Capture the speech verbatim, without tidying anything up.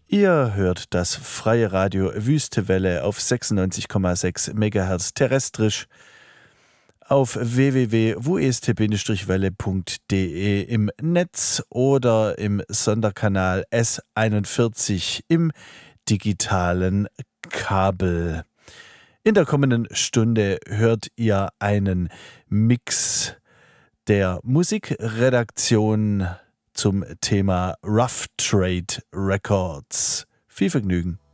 Ihr hört das freie Radio Wüstewelle auf sechsundneunzig Komma sechs Megahertz terrestrisch auf w w w punkt w e s t welle punkt d e im Netz oder im Sonderkanal S einundvierzig im digitalen Kabel. In der kommenden Stunde hört ihr einen Mix der Musikredaktion zum Thema Rough Trade Records. Viel Vergnügen.